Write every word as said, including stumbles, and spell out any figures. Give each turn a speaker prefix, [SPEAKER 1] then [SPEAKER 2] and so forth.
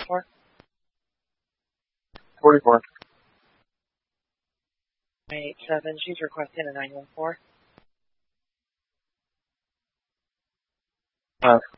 [SPEAKER 1] four?
[SPEAKER 2] forty-four.
[SPEAKER 1] nine eight seven, she's requesting a nine one four.
[SPEAKER 2] Uh,